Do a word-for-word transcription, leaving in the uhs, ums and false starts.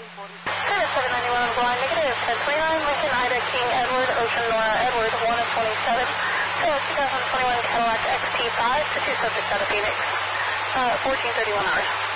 Service seven ninety-one on blind negative, ten twenty-nine, Lincoln Ida King Edward, Ocean Nora Edward, one of twenty-seven. Sales two thousand twenty-one Cadillac X T five to two subjects out of Phoenix. Uh, fourteen thirty-one hours.